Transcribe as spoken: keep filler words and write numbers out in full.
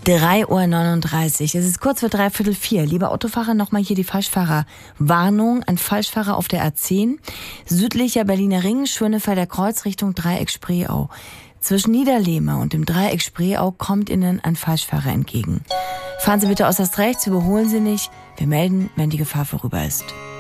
drei Uhr neununddreißig. Es ist kurz vor dreiviertel vier. Liebe Autofahrer, nochmal hier die Falschfahrerwarnung an Falschfahrer auf der A zehn. Südlicher Berliner Ring, Schönefelder Kreuz Richtung Dreieck Spreeau. Zwischen Niederlehme und dem Dreieck Spreeau kommt Ihnen ein Falschfahrer entgegen. Fahren Sie bitte äußerst rechts, überholen Sie nicht. Wir melden, wenn die Gefahr vorüber ist.